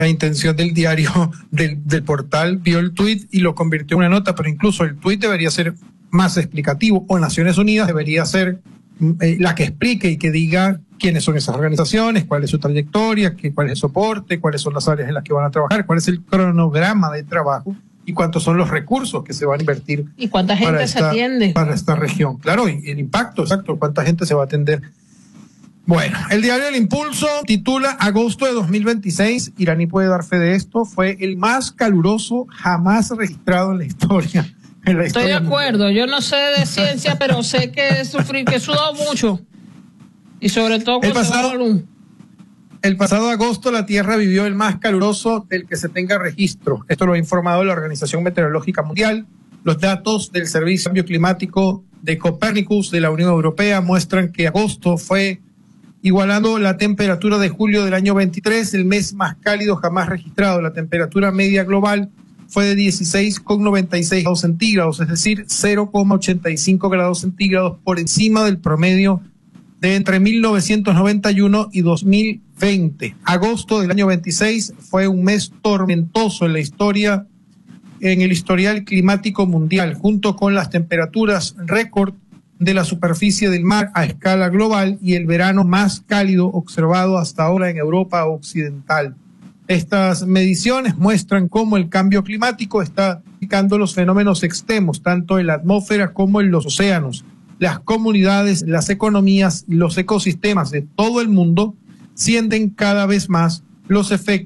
la intención del diario, del portal, vio el tuit y lo convirtió en una nota, pero incluso el tuit debería ser más explicativo, o Naciones Unidas debería ser la que explique y que diga quiénes son esas organizaciones, cuál es su trayectoria, cuál es el soporte, cuáles son las áreas en las que van a trabajar, cuál es el cronograma de trabajo y cuántos son los recursos que se van a invertir. ¿Y cuánta gente se atiende? Para esta región. Claro, y el impacto, exacto, cuánta gente se va a atender. Bueno, el diario El Impulso titula agosto de 2026, Iraní puede dar fe de esto, fue el más caluroso jamás registrado en la historia. Estoy de acuerdo, yo no sé de ciencia, pero sé que sufrí, que he sudado mucho. Y sobre todo el pasado agosto la Tierra vivió el más caluroso del que se tenga registro. Esto lo ha informado la Organización Meteorológica Mundial. Los datos del Servicio de Cambio Climático de Copernicus de la Unión Europea muestran que agosto fue, igualando la temperatura de julio del año 23, el mes más cálido jamás registrado. La temperatura media global fue de 16,96 grados centígrados, es decir, 0,85 grados centígrados por encima del promedio de entre 1991 y 2020. Agosto del año 26 fue un mes tormentoso en la historia, en el historial climático mundial, junto con las temperaturas récord de la superficie del mar a escala global y el verano más cálido observado hasta ahora en Europa Occidental. Estas mediciones muestran cómo el cambio climático está afectando los fenómenos extremos, tanto en la atmósfera como en los océanos. Las comunidades, las economías y los ecosistemas de todo el mundo sienten cada vez más los efectos